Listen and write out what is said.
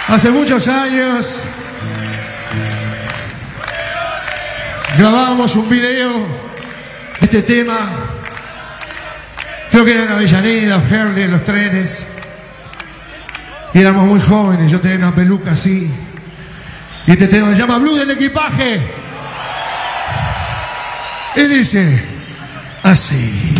Hace muchos años grabábamos un video, este tema, creo que era en Avellaneda, Herley, en los trenes, y éramos muy jóvenes, yo tenía una peluca así, y este tema se llama Blues del Equipaje, y dice así.